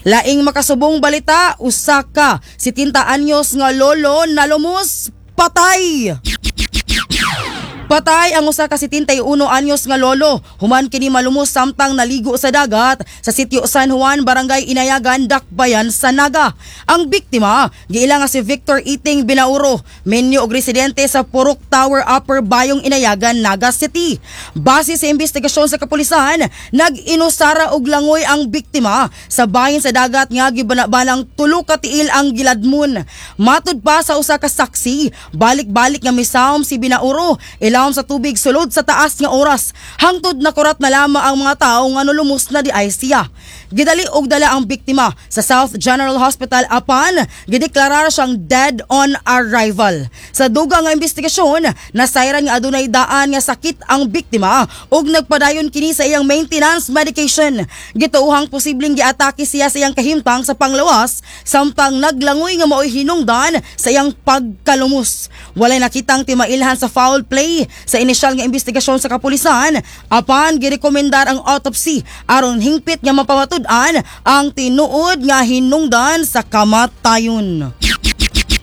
Laing makasubong balita, usa ka 70 anyos nga lolo nalumos patay. Patay ang usa ka 71 anyos nga lolo. Human kini malumos samtang naligo sa dagat sa sitio San Juan, Barangay Inayagan, Dakbayan sa Naga. Ang biktima, giila nga si Victor Iting Binauro, menyo og residente sa Purok Tower, Upper Bayong Inayagan, Naga City. Base sa investigasyon sa kapulisan, nag-inusara og langoy ang biktima sa bahin sa dagat nga gibanabalang tulo ka tiil ang giladmon. Matud pa sa usa ka saksi, balik-balik nga misawom si Binauro ilawom sa tubig sulod sa taas nga oras. Hangtod nakurat na lamang ang mga tao nga nulumos na di ay siya. Gidali og dala ang biktima sa South General Hospital apan gideklarar siyang dead on arrival. Sa dugang nga investigasyon, nasayran nga adunay daan nga sakit ang biktima ug nagpadayon kini sa iyang maintenance medication. Gituohang posibleng giatake siya sa iyang kahimtang sa panglawas samtang naglangoy nga maoy hinungdan sa iyang pagkalumos. Walay nakitang timailhan sa foul play sa inisyal nga investigasyon sa kapulisan apan girekomendar ang autopsy aron hingpit nga mapamatud-an ang tinuod nga hinungdan sa kamatayon.